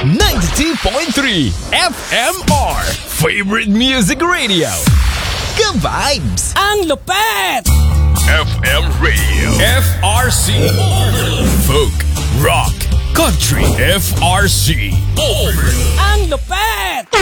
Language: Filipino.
92.3 FMR Favorite Music Radio. Ka-vibes! Ang lupet! FM Radio FRC Folk, Rock, Country FRC Ang lupet!